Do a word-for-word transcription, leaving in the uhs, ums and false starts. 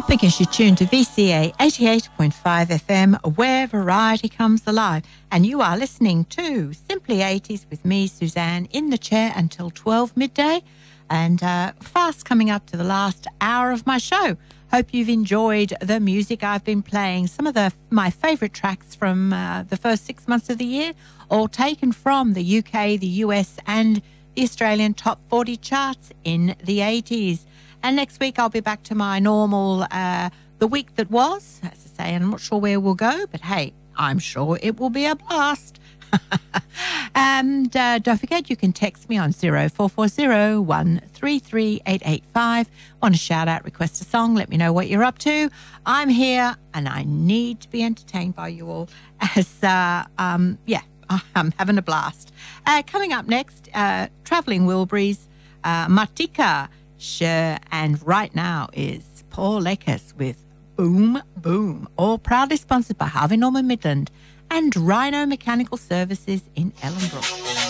because you're tuned to V C A eighty-eight point five F M, where variety comes alive. And you are listening to Simply eighties with me, Suzanne, in the chair until twelve midday. And uh, fast coming up to the last hour of my show. Hope you've enjoyed the music I've been playing. Some of the my favourite tracks from uh, the first six months of the year, all taken from the U K, the U S and the Australian top forty charts in the eighties. And next week I'll be back to my normal, uh, the week that was. As I say, I'm not sure where we'll go, but hey, I'm sure it will be a blast. And uh, don't forget, you can text me on zero four four zero, one three three, eight eight five. Want to shout out, request a song, let me know what you're up to. I'm here and I need to be entertained by you all as, uh, um, yeah, I'm having a blast. Uh, coming up next, uh, Travelling Wilburys, uh, Matika, Sure, and right now is Paul Eckers with Boom Boom, all proudly sponsored by Harvey Norman Midland and Rhino Mechanical Services in Ellenbrook.